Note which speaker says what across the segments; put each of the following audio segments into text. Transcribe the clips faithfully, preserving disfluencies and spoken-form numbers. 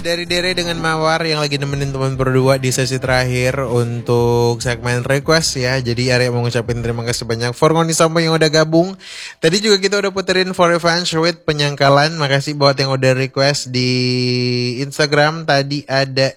Speaker 1: dari Dere dengan Mawar yang lagi nemenin teman berdua di sesi terakhir untuk segmen request ya. Jadi Arya mau ngucapin terima kasih banyak for Ngoni Sampai yang udah gabung. Tadi juga kita udah puterin For Revenge with Penyangkalan. Makasih buat yang udah request di Instagram. Tadi ada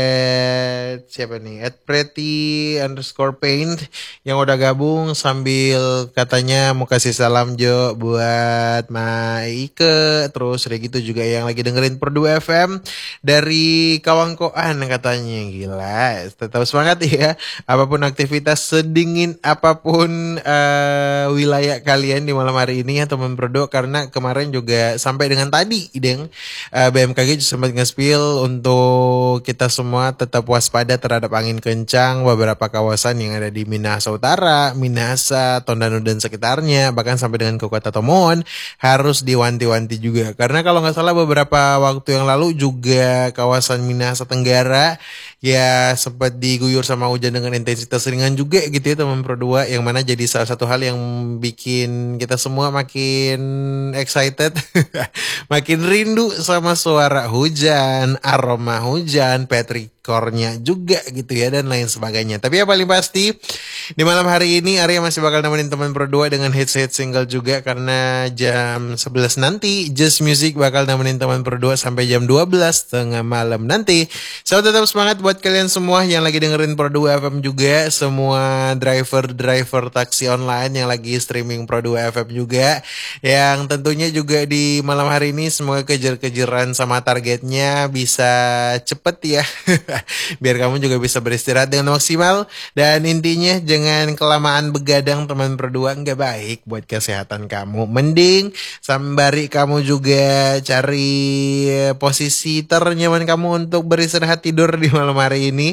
Speaker 1: at siapa nih? At pretty underscore paint yang udah gabung sambil katanya mau kasih salam Jo buat Maike. Terus udah gitu juga yang lagi dengerin Per dua F M dari Kawangkoan katanya. Gila, tetap semangat ya. Apapun aktivitas sedingin apapun uh, wilayah kalian di malam hari ini ya teman Prodo. Karena kemarin juga sampai dengan tadi Deng uh, B M K G sempat nge-spill untuk kita semua tetap waspada terhadap angin kencang beberapa kawasan yang ada di Minahasa Utara, Minahasa, Tondano dan sekitarnya, bahkan sampai dengan ke Kota Tomohon harus diwanti-wanti juga. Karena kalau nggak salah beberapa waktu yang lalu juga kawasan Minahasa Tenggara ya sempat diguyur sama hujan dengan intensitas ringan juga gitu ya teman Pro dua, yang mana jadi salah satu hal yang bikin kita semua makin excited makin rindu sama suara hujan, aroma hujan, petrikornya juga gitu ya dan lain sebagainya. Tapi yang paling pasti di malam hari ini Arya masih bakal nemenin teman Pro dua dengan hits-hits single juga, karena jam sebelas nanti Just Music bakal nemenin teman Pro dua sampai jam dua belas tengah malam nanti. So tetap semangat buat kalian semua yang lagi dengerin Pro dua F M juga, semua driver-driver taksi online yang lagi streaming Pro dua F M juga, yang tentunya juga di malam hari ini semoga kejar-kejaran sama targetnya bisa cepet ya biar kamu juga bisa beristirahat dengan maksimal. Dan intinya jangan kelamaan begadang teman berdua, nggak baik buat kesehatan kamu. Mending sambari kamu juga cari posisi ternyaman kamu untuk beristirahat tidur di malam hari ini.